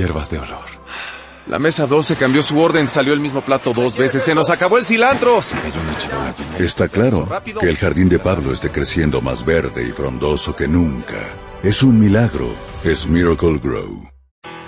hierbas de olor. La mesa 12 cambió su orden, salió el mismo plato 2 veces. ¡Se nos acabó el cilantro! Se cayó una charola llena de... Está claro que el jardín de Pablo esté creciendo más verde y frondoso que nunca. Es un milagro. Es Miracle Grow.